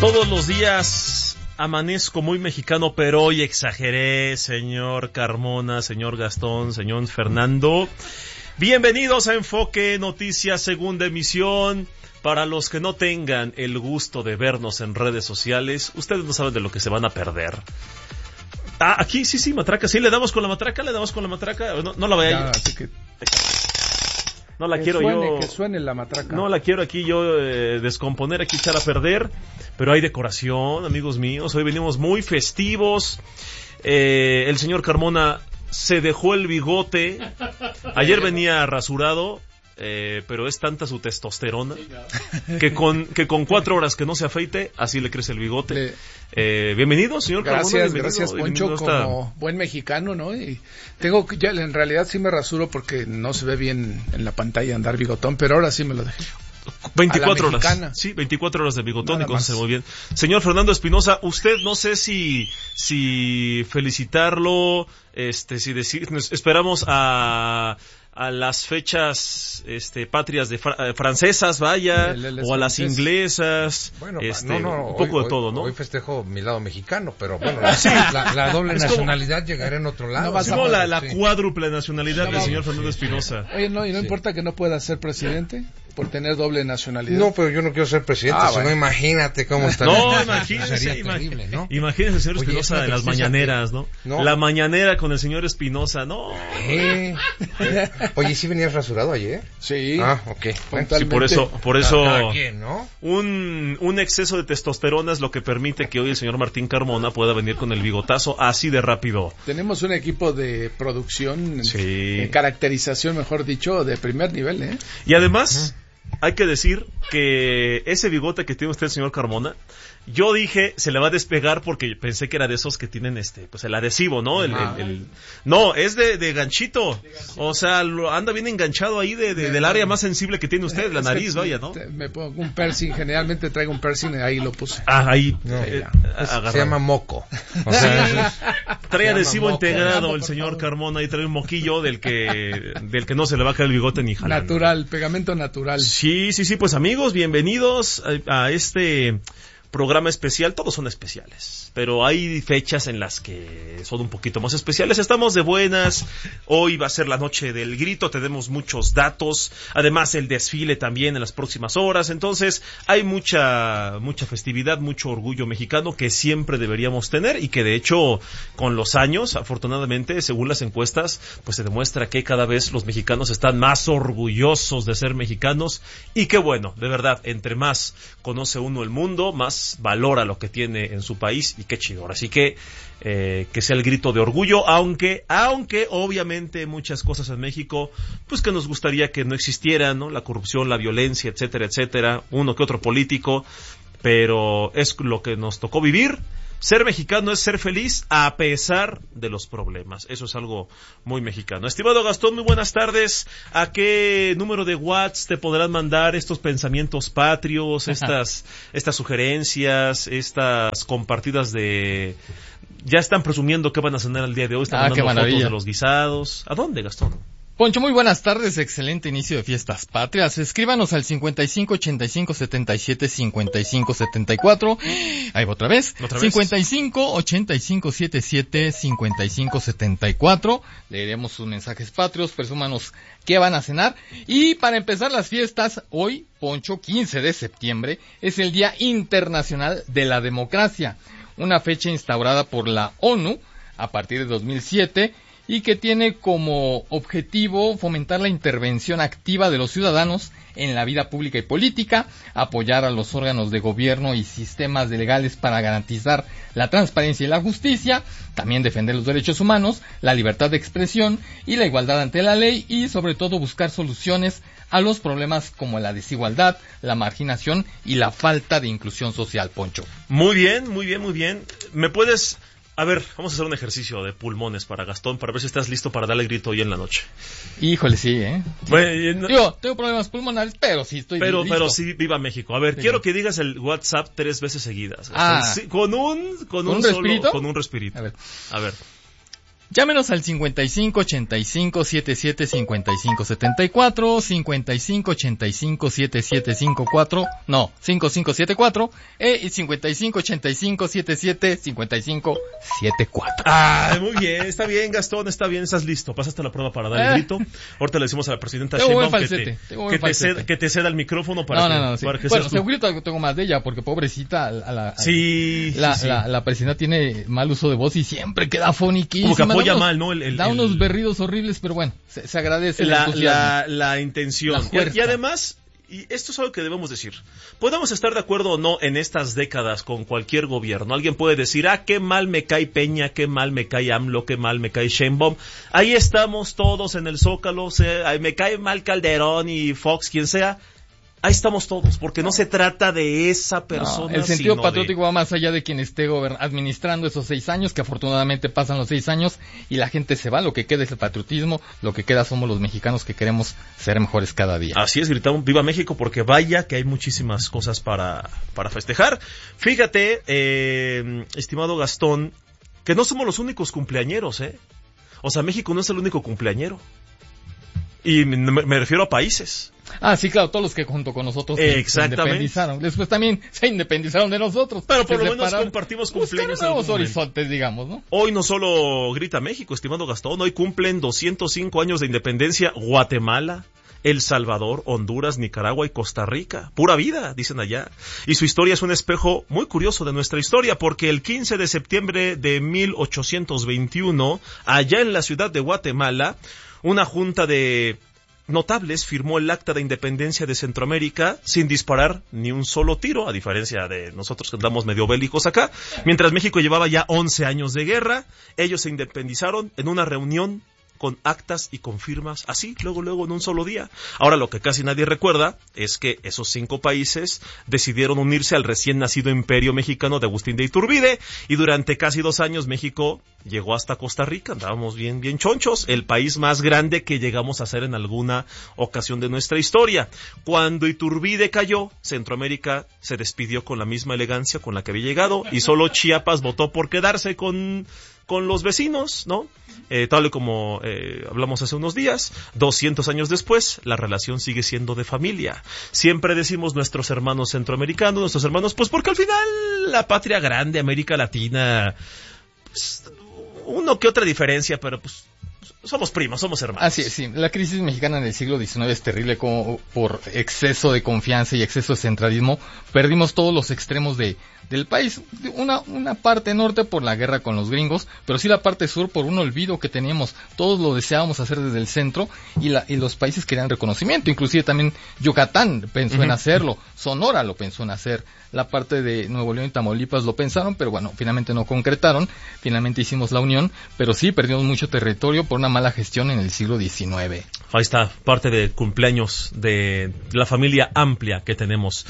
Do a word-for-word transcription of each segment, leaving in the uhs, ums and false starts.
Todos los días amanezco muy mexicano, pero hoy exageré, señor Carmona, señor Gastón, señor Fernando. Bienvenidos a Enfoque Noticias, segunda emisión. Para los que no tengan el gusto de vernos en redes sociales, ustedes no saben de lo que se van a perder. Ah, aquí sí, sí, matraca, sí, le damos con la matraca, le damos con la matraca. No, no la vaya ya, así que... No la que quiero suene, yo. Que suene la matraca. No la quiero aquí yo eh, descomponer, aquí echar a perder. Pero hay decoración, amigos míos. Hoy venimos muy festivos. Eh, el señor Carmona se dejó el bigote. Ayer venía rasurado. Eh, pero es tanta su testosterona que con que con cuatro horas que no se afeite, así le crece el bigote. Le... Eh, bienvenido, señor Carmona. Gracias, gracias, Poncho, como buen mexicano, ¿no? Y tengo ya, en realidad sí me rasuro porque no se ve bien en la pantalla andar bigotón, pero ahora sí me lo dejé. veinticuatro horas. Sí, veinticuatro horas de bigotón. Nada y cosas muy bien. Señor Fernando Espinosa, usted no sé si si felicitarlo, este si decir, esperamos a a las fechas este patrias de fra- francesas, vaya, el, el, el o a las francés. Inglesas, bueno, este, no, no, un poco hoy, de todo, ¿no? Hoy festejo mi lado mexicano, pero bueno, la, sí. la, la doble es nacionalidad como... llegará en otro lado. No, sí, no, la, la sí. cuádruple nacionalidad no, del señor Fernando sí, Espinosa. Oye, no, y no sí. importa que no pueda ser presidente por tener doble nacionalidad. No, pero yo no quiero ser presidente, ah, si bueno. no imagínate cómo está. No, imagínese, sería terrible, ¿no? Imagínese el señor Oye, Espinosa de las mañaneras, ¿no? ¿no? La mañanera con el señor Espinosa, no. ¿Eh? Oye, ¿sí venías rasurado ayer? Sí. Ah, ok. Bueno, sí, por eso, por eso, cada quien, ¿no? un, un exceso de testosterona es lo que permite que hoy el señor Martín Carmona pueda venir con el bigotazo así de rápido. Tenemos un equipo de producción, sí. de caracterización, mejor dicho, de primer nivel, ¿eh? Y además, uh-huh. hay que decir que ese bigote que tiene usted, señor Carmona, yo dije, se le va a despegar porque pensé que era de esos que tienen este, pues el adhesivo, ¿no? El, ah. el, el, no, es de, de ganchito. De ganchito. O sea, lo, anda bien enganchado ahí de, de, del área más sensible que tiene usted, la nariz, vaya, ¿no? Me pongo un piercing, generalmente traigo un piercing, ahí lo puse. Ah, ahí. No, eh, se llama moco. O sea, es, trae adhesivo moco. integrado moco, el señor Carmona y trae un moquillo del que, del que no se le va a caer el bigote ni jalando. Natural, pegamento natural. Sí, sí, sí, pues amigos, bienvenidos a, a este programa especial. Todos son especiales, pero hay fechas en las que son un poquito más especiales. Estamos de buenas. Hoy va a ser la noche del grito, tenemos muchos datos, además el desfile también en las próximas horas. Entonces hay mucha mucha festividad, mucho orgullo mexicano que siempre deberíamos tener y que de hecho con los años, afortunadamente, según las encuestas, pues se demuestra que cada vez los mexicanos están más orgullosos de ser mexicanos. Y qué bueno, de verdad, entre más conoce uno el mundo, más valora lo que tiene en su país y qué chido. Así que eh, que sea el grito de orgullo, aunque aunque obviamente muchas cosas en México pues que nos gustaría que no existieran, ¿no? La corrupción, la violencia, etcétera, etcétera, uno que otro político, pero es lo que nos tocó vivir. Ser mexicano es ser feliz a pesar de los problemas. Eso es algo muy mexicano. Estimado Gastón, muy buenas tardes. ¿A qué número de WhatsApp te podrán mandar estos pensamientos patrios, estas estas sugerencias, estas compartidas de... Ya están presumiendo que van a cenar el día de hoy, están ah, mandando fotos de los guisados. ¿A dónde, Gastón? Poncho, muy buenas tardes, excelente inicio de fiestas patrias. Escríbanos al cincuenta y cinco ochenta y cinco setenta y siete cincuenta y cinco setenta y cuatro. Ahí va otra vez. ¿Otra vez? cincuenta y cinco ochenta y cinco setenta y siete cincuenta y cinco setenta y cuatro. Leeremos sus mensajes patrios, presúmanos qué van a cenar. Y para empezar las fiestas, hoy, Poncho, quince de septiembre, es el Día Internacional de la Democracia, una fecha instaurada por la ONU a partir de dos mil siete y que tiene como objetivo fomentar la intervención activa de los ciudadanos en la vida pública y política, apoyar a los órganos de gobierno y sistemas legales para garantizar la transparencia y la justicia, también defender los derechos humanos, la libertad de expresión y la igualdad ante la ley y sobre todo buscar soluciones a los problemas como la desigualdad, la marginación y la falta de inclusión social, Poncho. Muy bien, muy bien, muy bien. ¿Me puedes A ver, vamos a hacer un ejercicio de pulmones para Gastón, para ver si estás listo para darle grito hoy en la noche. Híjole, sí, ¿eh? Bueno, no... Digo, tengo problemas pulmonares, pero sí estoy pero, listo. Pero sí, viva México. A ver, sí, quiero que digas el WhatsApp tres veces seguidas. Ah. Sí, con un, con, ¿Con un, un solo, respirito? con un respirito. A ver. A ver. Llámenos al cincuenta y cinco ochenta y cinco setenta y siete cincuenta y cinco setenta y cuatro, cincuenta y cinco ochenta y cinco setenta y siete cincuenta y cuatro, no, cincuenta y cinco setenta y cuatro, e cincuenta y cinco ochenta y cinco setenta y siete cincuenta y cinco setenta y cuatro. Ah, muy bien, está bien, Gastón, está bien, estás listo. Pasaste la prueba para dar el Eh. grito. Ahorita le decimos a la presidenta Tengo buen Sheinbaum que falsete, te, tengo buen que, te falsete. ceda, que te ceda el micrófono para No, que, no, no, sí. para que Bueno, seas tú. segurito tengo más de ella, porque pobrecita, a la, a la- Sí, la, sí, sí. La, la presidenta tiene mal uso de voz y siempre queda foniquísima. Como que apoya da unos- mal, ¿no? El, el, da el- unos berridos horribles, pero bueno, se, se agradece el la, entusiasmo. la, la intención. La fuerza. y, y además, y esto es algo que debemos decir, podemos estar de acuerdo o no en estas décadas con cualquier gobierno. Alguien puede decir, ah, qué mal me cae Peña, qué mal me cae AMLO, qué mal me cae Sheinbaum. Ahí estamos todos en el Zócalo, se, ay, me cae mal Calderón y Fox, quien sea. Ahí estamos todos, porque no se trata de esa persona. No, el sentido sino patriótico de... va más allá de quien esté gobern- administrando esos seis años, que afortunadamente pasan los seis años y la gente se va. Lo que queda es el patriotismo, lo que queda somos los mexicanos que queremos ser mejores cada día. Así es, gritamos Viva México, porque vaya que hay muchísimas cosas para, para festejar. Fíjate, eh, estimado Gastón, que no somos los únicos cumpleañeros, ¿eh? O sea, México no es el único cumpleañero. Y me, me refiero a países. Ah, sí, claro, todos los que junto con nosotros se, Exactamente. se independizaron. Después también se independizaron de nosotros. Pero por Se lo menos separaron. compartimos Buscaron cumpleaños en nuevos algún momento. horizontes, digamos, ¿no? Hoy no solo grita México, estimado Gastón, hoy cumplen doscientos cinco años de independencia Guatemala, El Salvador, Honduras, Nicaragua y Costa Rica. Pura vida, dicen allá. Y su historia es un espejo muy curioso de nuestra historia, porque el quince de septiembre de mil ochocientos veintiuno, allá en la ciudad de Guatemala, una junta de notables firmó el acta de independencia de Centroamérica sin disparar ni un solo tiro, a diferencia de nosotros que andamos medio bélicos acá. Mientras México llevaba ya once años de guerra, ellos se independizaron en una reunión con actas y con firmas, así, luego, luego, en un solo día. Ahora, lo que casi nadie recuerda es que esos cinco países decidieron unirse al recién nacido imperio mexicano de Agustín de Iturbide, y durante casi dos años México llegó hasta Costa Rica, andábamos bien, bien chonchos, el país más grande que llegamos a ser en alguna ocasión de nuestra historia. Cuando Iturbide cayó, Centroamérica se despidió con la misma elegancia con la que había llegado, y solo Chiapas votó por quedarse con... con los vecinos, ¿no? Eh, tal y como eh, hablamos hace unos días, doscientos años después, la relación sigue siendo de familia. Siempre decimos nuestros hermanos centroamericanos, nuestros hermanos, pues porque al final la patria grande, América Latina, pues, uno que otra diferencia, pero pues somos primos, somos hermanos. Así es, sí. La crisis mexicana en el siglo diecinueve es terrible, como por exceso de confianza y exceso de centralismo perdimos todos los extremos de del país. Una, una parte norte por la guerra con los gringos, pero sí la parte sur por un olvido que teníamos. Todos lo deseábamos hacer desde el centro y, la, y los países querían reconocimiento. Inclusive también Yucatán pensó uh-huh. en hacerlo, Sonora lo pensó en hacer, la parte de Nuevo León y Tamaulipas lo pensaron, pero bueno, finalmente no concretaron. Finalmente hicimos la unión, pero sí perdimos mucho territorio por una mala gestión en el siglo diecinueve. Ahí está, parte de cumpleaños de la familia amplia que tenemos.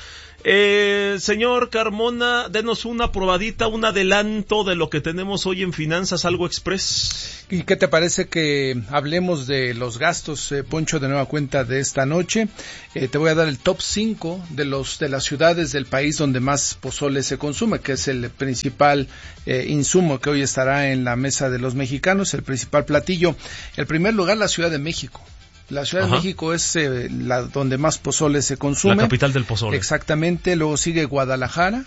Eh, señor Carmona, denos una probadita, un adelanto de lo que tenemos hoy en Finanzas Algo Express. ¿Y qué te parece que hablemos de los gastos, eh, Poncho, de nueva cuenta de esta noche? Eh, te voy a dar el top cinco de los de las ciudades del país donde más pozole se consume, que es el principal eh, insumo que hoy estará en la mesa de los mexicanos, el principal platillo. En primer lugar, la Ciudad de México. La Ciudad Ajá. de México es eh, la donde más pozole se consume. La capital del pozole. Exactamente. Luego sigue Guadalajara,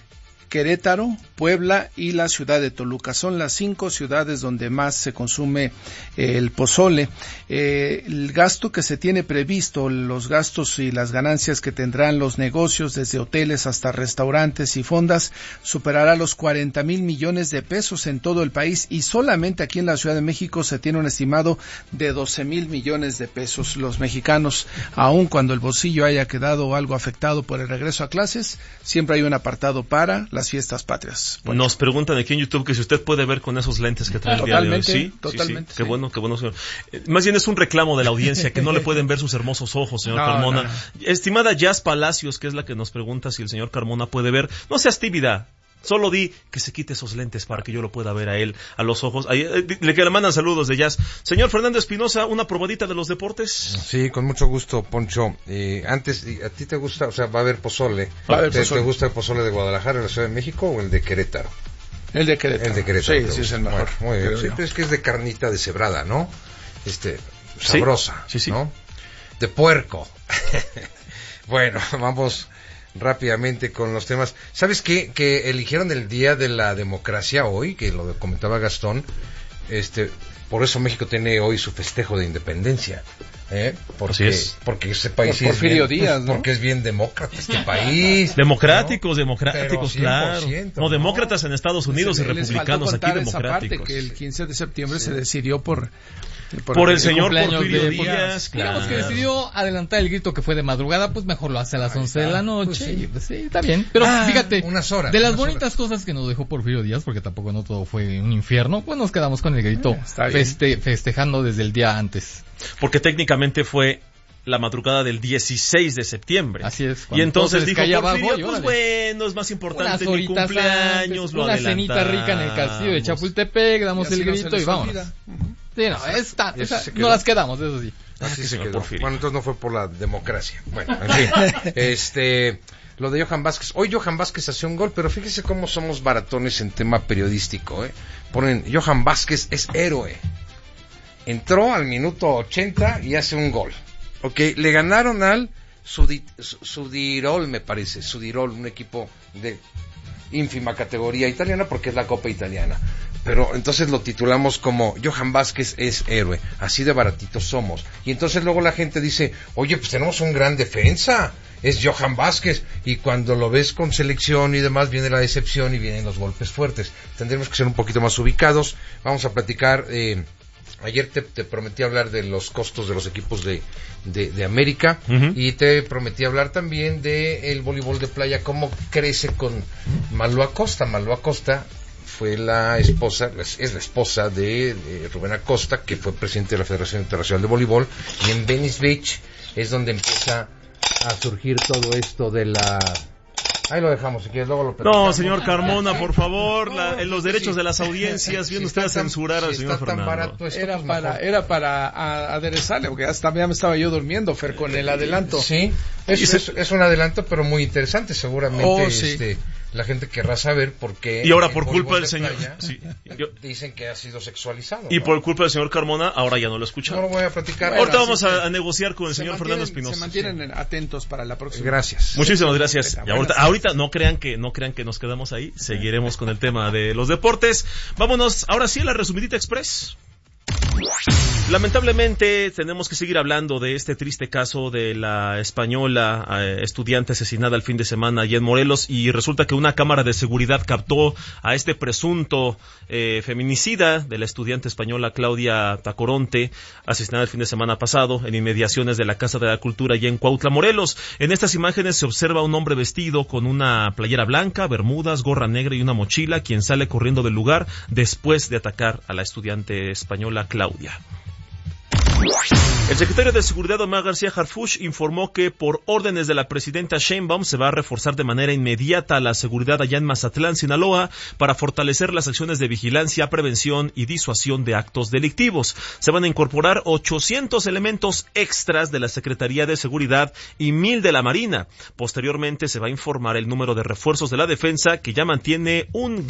Querétaro, Puebla y la ciudad de Toluca. Son las cinco ciudades donde más se consume eh, el pozole. Eh, el gasto que se tiene previsto, los gastos y las ganancias que tendrán los negocios, desde hoteles hasta restaurantes y fondas, superará los cuarenta mil millones de pesos en todo el país, y solamente aquí en la Ciudad de México se tiene un estimado de doce mil millones de pesos. Los mexicanos, aun cuando el bolsillo haya quedado algo afectado por el regreso a clases, siempre hay un apartado para las fiestas patrias. Bueno. Nos preguntan aquí en YouTube que si usted puede ver con esos lentes que trae el día de hoy. Sí, totalmente. Sí, sí. Qué bueno, qué bueno, señor. Eh, más bien es un reclamo de la audiencia, que no le pueden ver sus hermosos ojos, señor no, Carmona. No, no. Estimada Jazz Palacios, que es la que nos pregunta si el señor Carmona puede ver, no seas tímida. Solo di que se quite esos lentes para que yo lo pueda ver a él, a los ojos. Ahí, eh, le que le mandan saludos de Jazz. Señor Fernando Espinosa, una probadita de los deportes. Sí, con mucho gusto, Poncho. Eh, antes, ¿a ti te gusta? O sea, va a haber pozole. Va a haber ¿Te, pozole. ¿Te gusta el pozole de Guadalajara, en la Ciudad de México, o el de Querétaro? El de Querétaro. El de Querétaro. Sí, sí, es el mejor. Bueno, muy bien. Sí, pero es que es de carnita deshebrada, ¿no? Este, sabrosa, sí, sí, sí. ¿no? De puerco. Bueno, vamos rápidamente con los temas. ¿Sabes qué? Que eligieron el Día de la Democracia hoy, que lo comentaba Gastón. Este, por eso México tiene hoy su festejo de independencia. ¿Eh? Porque, es. porque ese país por es bien, Díaz, ¿no? porque es bien demócrata este país. Democráticos, ¿no? democráticos, claro. No, ¿no? demócratas en Estados Unidos les, y republicanos aquí democráticos. Parte, que el quince de septiembre sí. se decidió por por, por el, el señor de, Porfirio Díaz, claro. Digamos que decidió adelantar el grito que fue de madrugada, pues mejor lo hace a las once de la noche. Pues sí. Pues sí, está bien. Pero ah, fíjate, unas horas, de las unas bonitas horas. cosas que nos dejó Porfirio Díaz, porque tampoco no todo fue un infierno, pues nos quedamos con el grito eh, feste, festejando desde el día antes. Porque técnicamente fue la madrugada del dieciséis de septiembre. Así es. Y entonces dijo Porfirio, voy, pues bueno, es más importante mi cumpleaños, antes, una cenita rica en el castillo de Chapultepec, damos el grito no y vamos. Uh-huh. Sí, no, esta, esa, no las quedamos, eso sí. Así se quedó. Bueno, entonces no fue por la democracia. Bueno, en fin. este, lo de Johan Vázquez. Hoy Johan Vázquez hace un gol, pero fíjese cómo somos baratones en tema periodístico, ¿eh? Ponen, Johan Vázquez es héroe. Entró al minuto ochenta y hace un gol. Ok, le ganaron al Sudi, Sudirol, me parece, Sudirol, un equipo de ínfima categoría italiana porque es la Copa Italiana. Pero entonces lo titulamos como Johan Vázquez es héroe, así de baratitos somos. Y entonces luego la gente dice, oye, pues tenemos un gran defensa, es Johan Vázquez. Y cuando lo ves con selección y demás, viene la decepción y vienen los golpes fuertes. Tendremos que ser un poquito más ubicados. Vamos a platicar... Eh, Ayer te, te prometí hablar de los costos de los equipos de, de, de América uh-huh. y te prometí hablar también de el voleibol de playa, cómo crece con Malú Acosta. Malú Acosta fue la esposa, es la esposa de, de Rubén Acosta, que fue presidente de la Federación Internacional de Voleibol, y en Venice Beach es donde empieza a surgir todo esto de la... Ahí lo dejamos, si quieres, luego lo platicamos. No, señor Carmona, por favor, la, en los derechos sí. de las audiencias, viene si usted a censurar tan, al señor si Fernando. Barato, era, pues para, era para a, aderezarle, porque hasta ya me estaba yo durmiendo, Fer, con el adelanto. Sí, es, es, es un adelanto, pero muy interesante, seguramente oh, sí. este, la gente querrá saber por qué... Y ahora por culpa del señor... Sí, yo, dicen que ha sido sexualizado. Y ¿no? por culpa del señor Carmona, ahora ya no lo escuchamos. No lo voy a platicar. Bueno, ahorita vamos a, a negociar con el señor Fernando Espinosa. Se mantienen sí. atentos para la próxima. Gracias. Muchísimas gracias. Y ahorita, ahorita no crean que no crean que nos quedamos ahí, seguiremos con el tema de los deportes. Vámonos ahora sí a la resumidita express. Lamentablemente tenemos que seguir hablando de este triste caso de la española eh, estudiante asesinada el fin de semana allá en Morelos, y resulta que una cámara de seguridad captó a este presunto eh, feminicida de la estudiante española Claudia Tacoronte, asesinada el fin de semana pasado en inmediaciones de la Casa de la Cultura allá en Cuautla, Morelos. En estas imágenes se observa un hombre vestido con una playera blanca, bermudas, gorra negra y una mochila, quien sale corriendo del lugar después de atacar a la estudiante española Claudia. El secretario de Seguridad Omar García Harfuch informó que por órdenes de la presidenta Sheinbaum se va a reforzar de manera inmediata la seguridad allá en Mazatlán, Sinaloa, para fortalecer las acciones de vigilancia, prevención y disuasión de actos delictivos. Se van a incorporar ochocientos elementos extras de la Secretaría de Seguridad y mil de la Marina. Posteriormente se va a informar el número de refuerzos de la defensa, que ya mantiene un